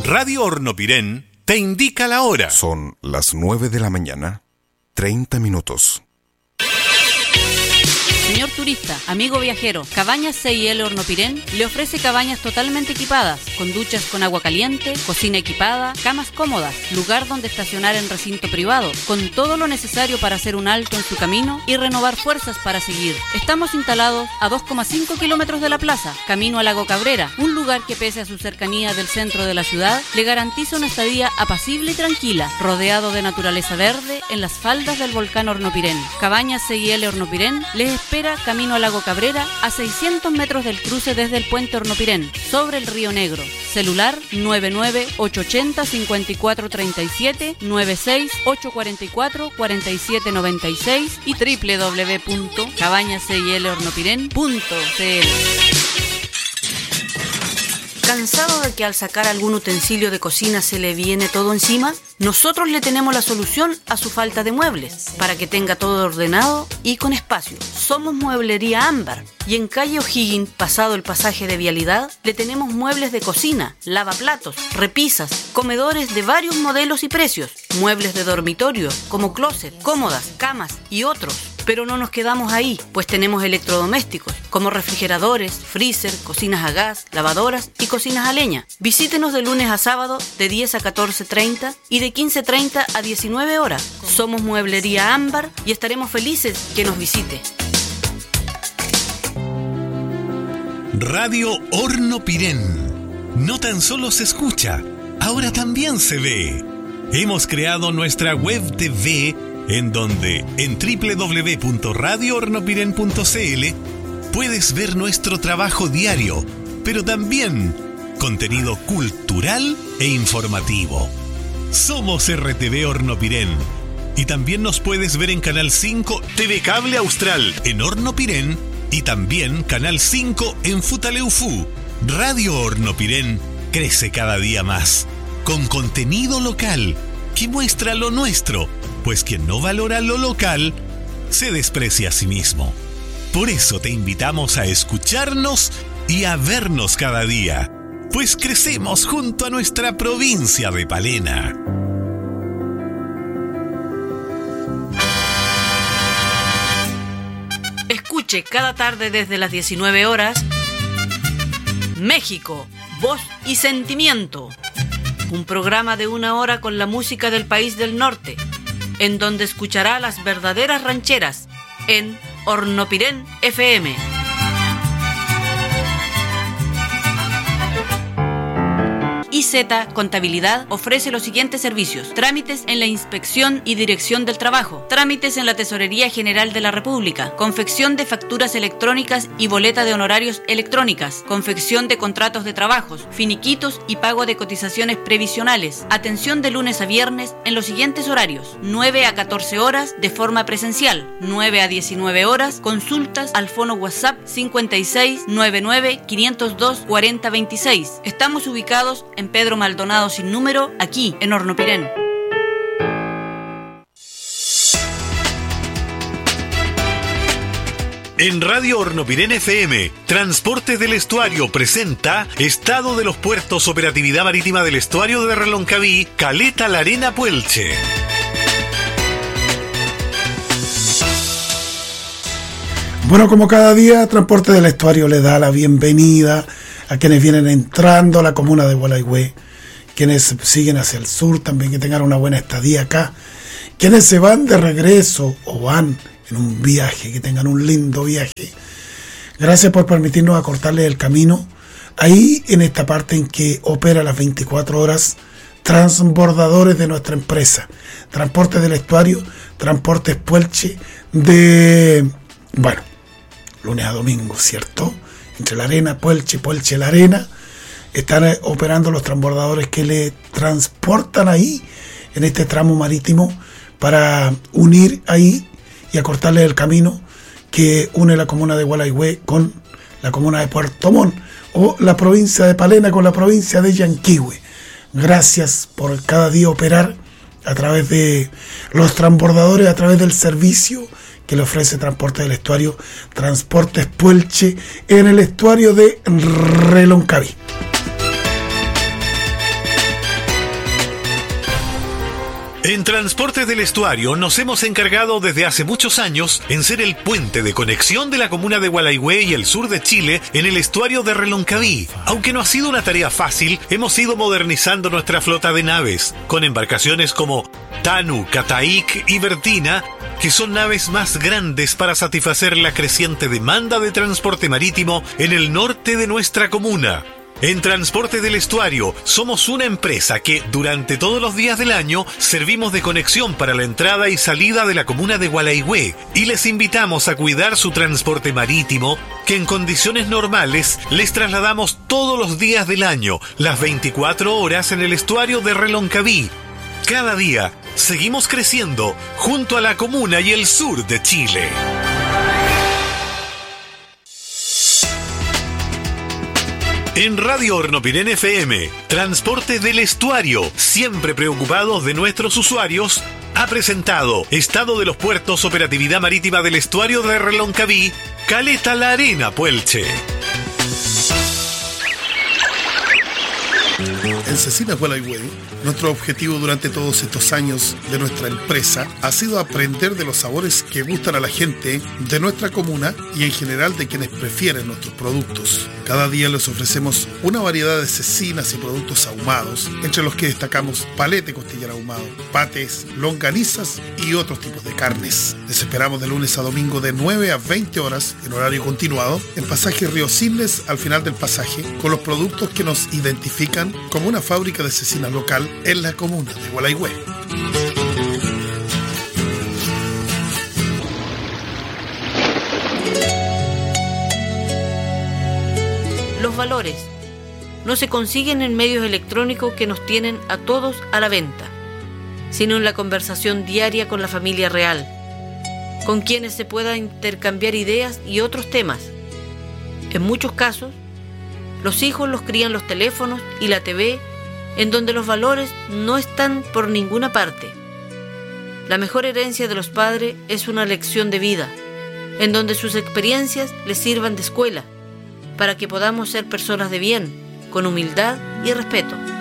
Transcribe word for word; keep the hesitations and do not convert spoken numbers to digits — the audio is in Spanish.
Radio Hornopirén te indica la hora. Son las nueve de la mañana, treinta minutos. Señor turista, amigo viajero, Cabañas C I L Hornopirén le ofrece cabañas totalmente equipadas, con duchas con agua caliente, cocina equipada, camas cómodas, lugar donde estacionar en recinto privado, con todo lo necesario para hacer un alto en su camino y renovar fuerzas para seguir. Estamos instalados a dos coma cinco kilómetros de la plaza, camino a Lago Cabrera, un lugar que pese a su cercanía del centro de la ciudad, le garantiza una estadía apacible y tranquila, rodeado de naturaleza verde en las faldas del volcán Hornopirén. Cabañas C I L Hornopirén les espera camino a Lago Cabrera, a seiscientos metros del cruce desde el puente Hornopirén, sobre el Río Negro. Celular nueve nueve ocho ocho cero cinco cuatro tres siete, nueve seis ocho cuatro cuatro cuatro siete nueve seis y doble u doble u doble u punto cabañas c i l hornopirén punto c l. ¿Cansado de que al sacar algún utensilio de cocina se le viene todo encima? Nosotros le tenemos la solución a su falta de muebles, para que tenga todo ordenado y con espacio. Somos Mueblería Ámbar y en calle O'Higgins, pasado el pasaje de vialidad, le tenemos muebles de cocina, lavaplatos, repisas, comedores de varios modelos y precios, muebles de dormitorio como closet, cómodas, camas y otros. Pero no nos quedamos ahí, pues tenemos electrodomésticos, como refrigeradores, freezer, cocinas a gas, lavadoras y cocinas a leña. Visítenos de lunes a sábado de diez a catorce treinta y de quince treinta a diecinueve horas. Somos Mueblería Ámbar y estaremos felices que nos visite. Radio Hornopirén. No tan solo se escucha, ahora también se ve. Hemos creado nuestra web T V en donde en doble u doble u doble u punto radio hornopirén punto c l puedes ver nuestro trabajo diario, pero también contenido cultural e informativo. Somos R T V Hornopirén y también nos puedes ver en Canal cinco T V Cable Austral en Hornopirén y también Canal cinco en Futaleufú. Radio Hornopirén crece cada día más, con contenido local que muestra lo nuestro, pues quien no valora lo local se desprecia a sí mismo. Por eso te invitamos a escucharnos y a vernos cada día, pues crecemos junto a nuestra provincia de Palena. Escuche cada tarde desde las diecinueve horas México, Voz y Sentimiento, un programa de una hora con la música del país del norte, en donde escuchará las verdaderas rancheras en Hornopirén F M. I Z Contabilidad ofrece los siguientes servicios: trámites en la Inspección y Dirección del Trabajo, trámites en la Tesorería General de la República, confección de facturas electrónicas y boleta de honorarios electrónicas, confección de contratos de trabajos, finiquitos y pago de cotizaciones previsionales. Atención de lunes a viernes en los siguientes horarios: nueve a catorce horas de forma presencial, nueve a diecinueve horas, consultas al fono WhatsApp cincuenta y seis noventa y nueve quinientos dos cuarenta veintiséis. Estamos ubicados en Pedro Maldonado sin número, aquí en Hornopirén. En Radio Hornopirén F M, Transportes del Estuario presenta Estado de los Puertos, Operatividad Marítima del Estuario de Reloncaví, Caleta La Arena, Puelche. Bueno, como cada día, Transporte del Estuario le da la bienvenida a quienes vienen entrando a la comuna de Gualeguay, quienes siguen hacia el sur también, que tengan una buena estadía acá, quienes se van de regreso o van en un viaje, que tengan un lindo viaje. Gracias por permitirnos acortarles el camino ahí en esta parte en que opera las veinticuatro horas transbordadores de nuestra empresa, Transporte del Estuario, Transportes Puelche, de, bueno, lunes a domingo, ¿cierto? Entre La Arena, Puelche, Puelche, La Arena, están operando los transbordadores que le transportan ahí, en este tramo marítimo, para unir ahí y acortarle el camino que une la comuna de Gualeguay con la comuna de Puerto Montt, o la provincia de Palena con la provincia de Yanquihue. Gracias por cada día operar a través de los transbordadores, a través del servicio que le ofrece Transporte del Estuario, Transportes Puelche, en el estuario de Reloncaví. En Transportes del Estuario nos hemos encargado desde hace muchos años en ser el puente de conexión de la comuna de Gualaihue y el sur de Chile en el estuario de Reloncaví. Aunque no ha sido una tarea fácil, hemos ido modernizando nuestra flota de naves, con embarcaciones como Tanu, Cataik y Bertina, que son naves más grandes para satisfacer la creciente demanda de transporte marítimo en el norte de nuestra comuna. En Transporte del Estuario somos una empresa que durante todos los días del año servimos de conexión para la entrada y salida de la comuna de Gualaihue y les invitamos a cuidar su transporte marítimo, que en condiciones normales les trasladamos todos los días del año, las veinticuatro horas en el estuario de Reloncaví. Cada día seguimos creciendo junto a la comuna y el sur de Chile. En Radio Hornopirén F M, Transporte del Estuario, siempre preocupados de nuestros usuarios, ha presentado Estado de los Puertos, Operatividad Marítima del Estuario de Reloncaví, Caleta La Arena, Puelche. En Cecinas Gualaihue, nuestro objetivo durante todos estos años de nuestra empresa ha sido aprender de los sabores que gustan a la gente de nuestra comuna y en general de quienes prefieren nuestros productos. Cada día les ofrecemos una variedad de cecinas y productos ahumados, entre los que destacamos palete costillar ahumado, pates, longanizas y otros tipos de carnes. Les esperamos de lunes a domingo de nueve a veinte horas en horario continuado en pasaje Río Cisnes, al final del pasaje, con los productos que nos identifican como una fábrica de cecina local en la comuna de Gualaihue. Los valores no se consiguen en medios electrónicos que nos tienen a todos a la venta, sino en la conversación diaria con la familia real, con quienes se pueda intercambiar ideas y otros temas. En muchos casos, los hijos los crían los teléfonos y la T V, en donde los valores no están por ninguna parte. La mejor herencia de los padres es una lección de vida, en donde sus experiencias les sirvan de escuela, para que podamos ser personas de bien, con humildad y respeto.